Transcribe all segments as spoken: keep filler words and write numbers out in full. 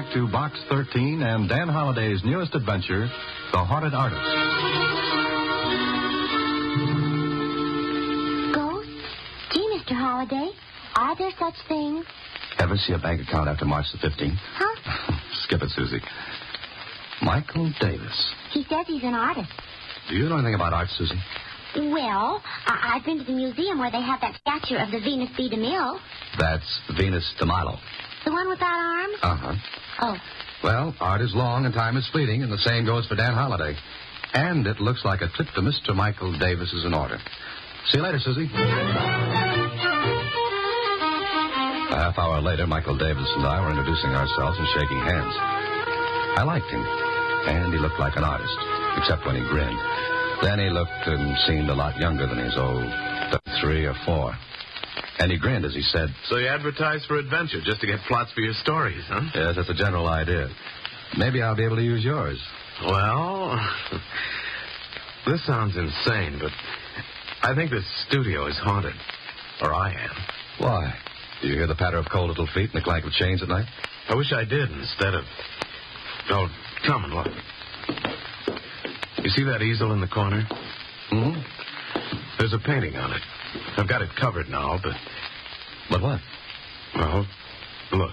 to Box thirteen and Dan Holliday's newest adventure, The Haunted Artist. Ghosts? Gee, Mister Holliday, are there such things? Ever see a bank account after March the fifteenth? Huh? Skip it, Susie. Michael Davis. He says he's an artist. Do you know anything about art, Susie? Well, I- I've been to the museum where they have that statue of the Venus de Milo. That's Venus de Milo. The one without arms? Uh-huh. Oh. Well, art is long and time is fleeting, and the same goes for Dan Holliday. And it looks like a trip to Mister Michael Davis is in order. See you later, Susie. A half hour later, Michael Davis and I were introducing ourselves and shaking hands. I liked him, and he looked like an artist, except when he grinned. Then he looked and seemed a lot younger than his old three or four. And he grinned as he said, So you advertise for adventure just to get plots for your stories, huh? Yes, that's a general idea. Maybe I'll be able to use yours. Well, this sounds insane, but I think this studio is haunted. Or I am. Why? Do you hear the patter of cold little feet and the clank of chains at night? I wish I did instead of... Oh, come and look. You see that easel in the corner? Hmm? There's a painting on it. I've got it covered now, but... But what? Well, look.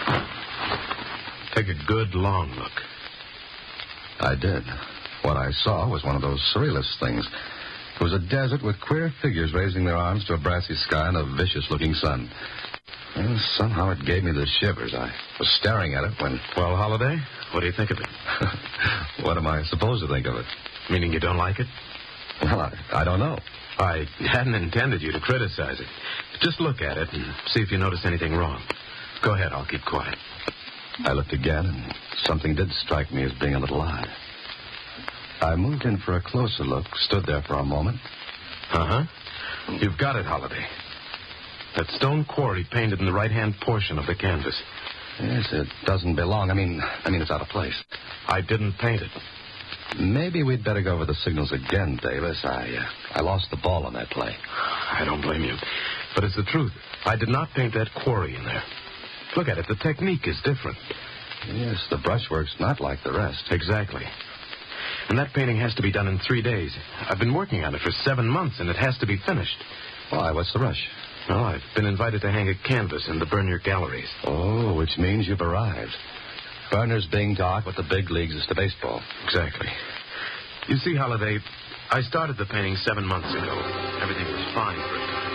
Take a good, long look. I did. What I saw was one of those surrealist things. It was a desert with queer figures raising their arms to a brassy sky and a vicious-looking sun. Well, somehow it gave me the shivers. I was staring at it when... Well, Holliday, what do you think of it? What am I supposed to think of it? Meaning you don't like it? Well, I, I don't know. I hadn't intended you to criticize it. Just look at it and see if you notice anything wrong. Go ahead, I'll keep quiet. I looked again, and something did strike me as being a little odd. I moved in for a closer look, stood there for a moment. Uh-huh. You've got it, Holliday. That stone quarry painted in the right-hand portion of the canvas. Yes, it doesn't belong. I mean, I mean, it's out of place. I didn't paint it. Maybe we'd better go over the signals again, Davis. I, uh, I lost the ball on that play. I don't blame you. But it's the truth. I did not paint that quarry in there. Look at it. The technique is different. Yes, the brushwork's not like the rest. Exactly. And that painting has to be done in three days. I've been working on it for seven months, and it has to be finished. Why? What's the rush? Well, I've been invited to hang a canvas in the Bernier galleries. Oh, which means you've arrived. Berner's being to art what the big leagues is to baseball. Exactly. You see, Holliday, I started the painting seven months ago. Everything was fine for a time.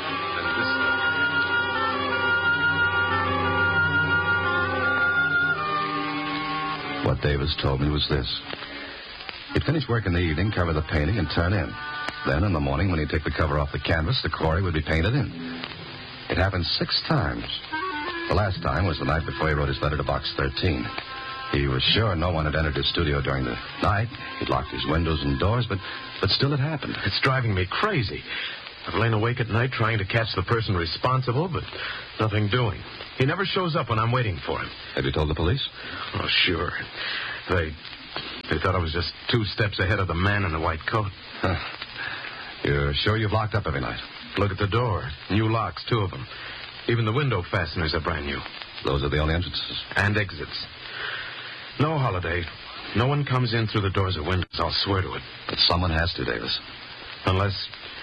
Then this... What Davis told me was this. He'd finish work in the evening, cover the painting, and turn in. Then in the morning, when he'd take the cover off the canvas, the quarry would be painted in. It happened six times. The last time was the night before he wrote his letter to Box thirteen. He was sure no one had entered his studio during the night. He'd locked his windows and doors, but, but still it happened. It's driving me crazy. I've lain awake at night trying to catch the person responsible, but nothing doing. He never shows up when I'm waiting for him. Have you told the police? Oh, sure. They... They thought I was just two steps ahead of the man in the white coat. Huh. You're sure you've locked up every night? Look at the door. New locks, two of them. Even the window fasteners are brand new. Those are the only entrances? And exits. No, Holliday. No one comes in through the doors or windows. I'll swear to it. But someone has to, Davis. Unless...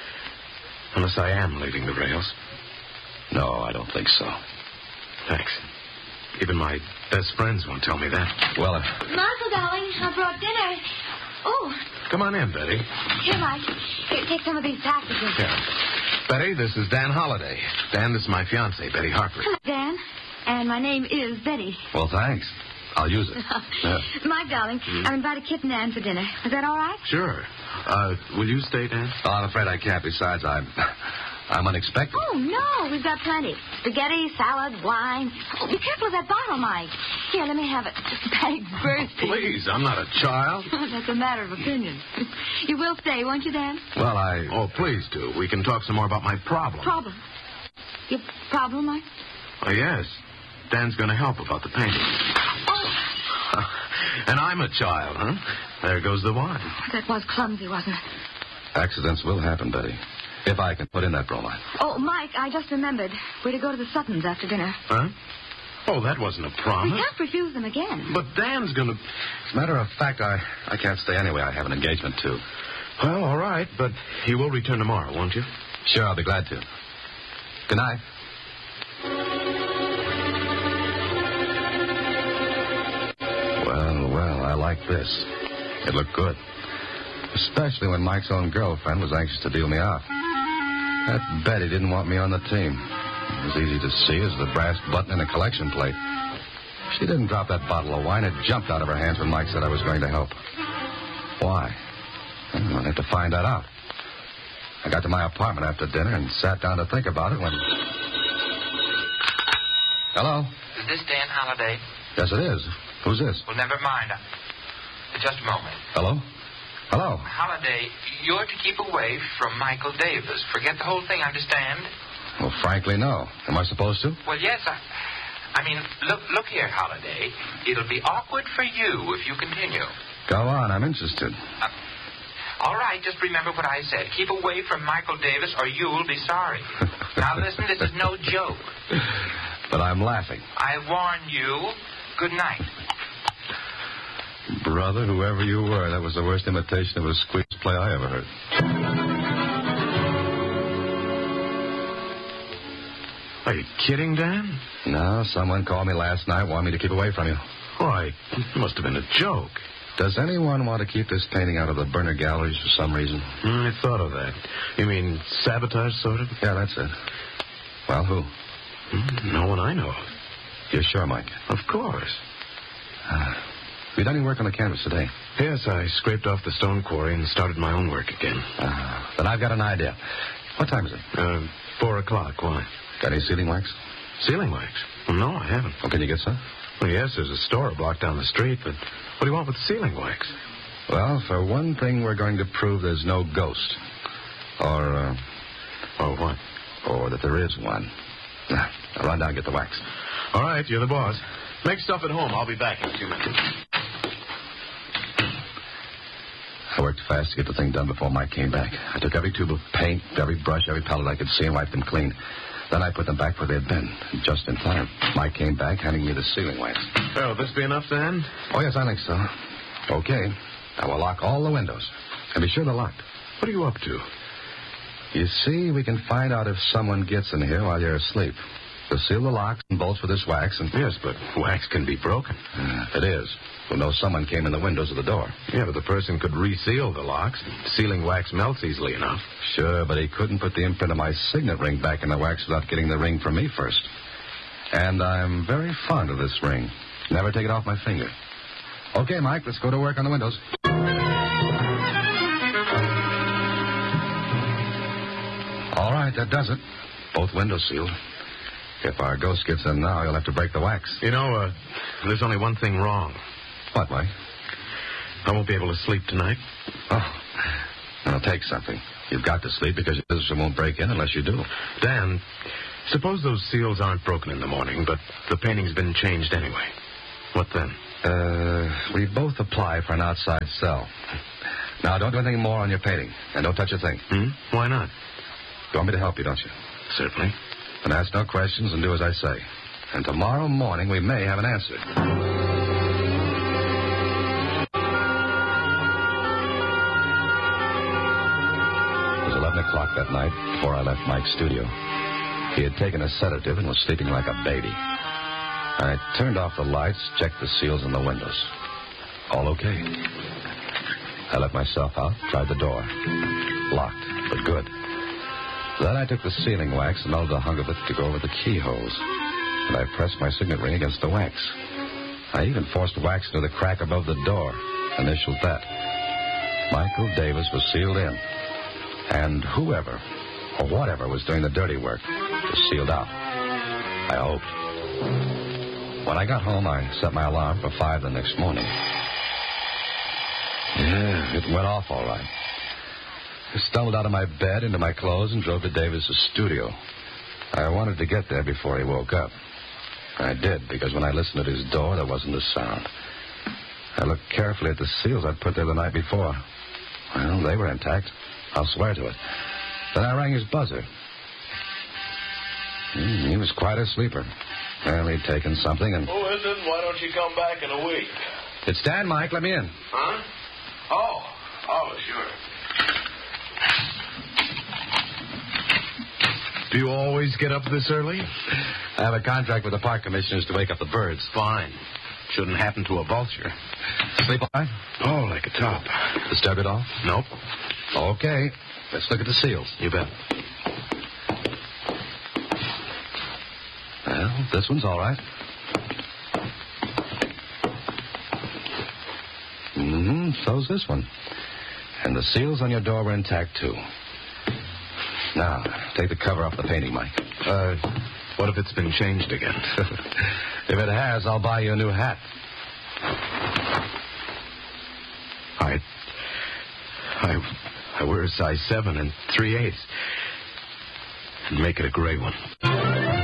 Unless I am leaving the rails. No, I don't think so. Thanks. Even my best friends won't tell me that. Well, uh... Marshal, darling, I brought dinner. Oh. Come on in, Betty. Here, Mike. Here, take some of these packages. Yeah. Betty, this is Dan Holliday. Dan, this is my fiancée, Betty Harper. Hello, Dan. And my name is Betty. Well, thanks. I'll use it. Yeah. Mike, darling, mm-hmm. I've invited Kit and Ann for dinner. Is that all right? Sure. Uh, will you stay, Dan? Oh, I'm afraid I can't. Besides, I'm... I'm unexpected. Oh, no. We've got plenty. Spaghetti, salad, wine. Oh, be careful of that bottle, Mike. Here, let me have it. This bag's bursting. Oh, please, I'm not a child. That's a matter of opinion. You will stay, won't you, Dan? Well, I... Oh, please do. We can talk some more about my problem. Problem? Your problem, Mike? Oh, yes. Dan's going to help about the painting. Oh. And I'm a child, huh? There goes the wine. That was clumsy, wasn't it? Accidents will happen, Betty. If I can put in that bromide. Oh, Mike, I just remembered. We're to go to the Suttons after dinner. Huh? Oh, that wasn't a We promise. can't refuse them again. But Dan's going to... As a matter of fact, I, I can't stay anyway. I have an engagement, too. Well, all right, but he will return tomorrow, won't you? Sure, I'll be glad to. Good night. Well, well, I like this. It looked good. Especially when Mike's own girlfriend was anxious to deal me out. That Betty didn't want me on the team. It was easy to see as the brass button in a collection plate. She didn't drop that bottle of wine. It jumped out of her hands when Mike said I was going to help. Why? Well, I'll have to find that out. I got to my apartment after dinner and sat down to think about it when... Hello? Is this Dan Holliday? Yes, it is. Who's this? Well, never mind. Just a moment. Hello? Hello? Holliday, you're to keep away from Michael Davis. Forget the whole thing, understand? Well, frankly, no. Am I supposed to? Well, yes, I... I mean, look look here, Holliday. It'll be awkward for you if you continue. Go on. I'm interested. Uh, all right, just remember what I said. Keep away from Michael Davis or you'll be sorry. Now, listen, this is no joke. But I'm laughing. I warn you. Good night. Brother, whoever you were, that was the worst imitation of a squeeze play I ever heard. Are you kidding, Dan? No, someone called me last night, wanted me to keep away from you. Why, it must have been a joke. Does anyone want to keep this painting out of the burner galleries for some reason? Mm, I thought of that. You mean sabotage, sort of? Yeah, that's it. Well, who? Mm, no one I know of. You're sure, Mike? Of course. Uh, you done any work on the canvas today? Yes, I scraped off the stone quarry and started my own work again. Uh, then I've got an idea. What time is it? Uh, four o'clock. Why? Got any sealing wax? Sealing wax? Well, no, I haven't. Well, can you get some? Well, yes, there's a store a block down the street, but what do you want with sealing wax? Well, for one thing, we're going to prove there's no ghost. Or, uh... Or what? Or that there is one. Now, run down and get the wax. All right, you're the boss. Make stuff at home. I'll be back in a few minutes. I worked fast to get the thing done before Mike came back. I took every tube of paint, every brush, every palette I could see and wiped them clean. Then I put them back where they'd been, just in time. Mike came back, handing me the sealing wax. Well, this be enough, then? Oh, yes, I think so. Okay. Now we'll lock all the windows. And be sure they're locked. What are you up to? You see, we can find out if someone gets in here while you're asleep. We'll seal the locks and bolts with this wax and... Yes, but wax can be broken. Uh, it is. We'll know someone came in the windows of the door. Yeah, but the person could reseal the locks. Sealing wax melts easily enough. Sure, but he couldn't put the imprint of my signet ring back in the wax without getting the ring from me first. And I'm very fond of this ring. Never take it off my finger. Okay, Mike, let's go to work on the windows. All right, that does it. Both windows sealed. If our ghost gets in now, he'll have to break the wax. You know, uh, there's only one thing wrong. What, Mike? I won't be able to sleep tonight. Oh, it'll take something. You've got to sleep because your visitor won't break in unless you do. Dan, suppose those seals aren't broken in the morning, but the painting's been changed anyway. What then? Uh, we both apply for an outside cell. Now, don't do anything more on your painting, and don't touch a thing. Hmm? Why not? You want me to help you, don't you? Certainly. Then ask no questions and do as I say. And tomorrow morning we may have an answer. It was eleven o'clock that night before I left Mike's studio. He had taken a sedative and was sleeping like a baby. I turned off the lights, checked the seals in the windows. All okay. I let myself out, tried the door. Locked, but good. Then I took the sealing wax and melted a hunk of it to go over the keyholes. And I pressed my signet ring against the wax. I even forced wax into the crack above the door, initialed that. Michael Davis was sealed in. And whoever, or whatever, was doing the dirty work was sealed out. I hoped. When I got home, I set my alarm for five the next morning. Yeah, it went off all right. I stumbled out of my bed into my clothes and drove to Davis's studio. I wanted to get there before he woke up. I did, because when I listened at his door, there wasn't a sound. I looked carefully at the seals I'd put there the night before. Well, they were intact. I'll swear to it. Then I rang his buzzer. Mm, he was quite a sleeper. Well, he'd taken something and... Who is it? Why don't you come back in a week? It's Dan, Mike. Let me in. Huh? Oh. Oh, sure. Do you always get up this early? I have a contract with the park commissioners to wake up the birds. Fine. Shouldn't happen to a vulture. Sleep all right? Oh, like a top. Disturb it all? Nope. Okay. Let's look at the seals. You bet. Well, this one's all right. Mm-hmm. So's this one. And the seals on your door were intact, too. Now, take the cover off the painting, Mike. Uh, what if it's been changed again? If it has, I'll buy you a new hat. I... I... I wear a size seven and three eighths. And make it a gray one.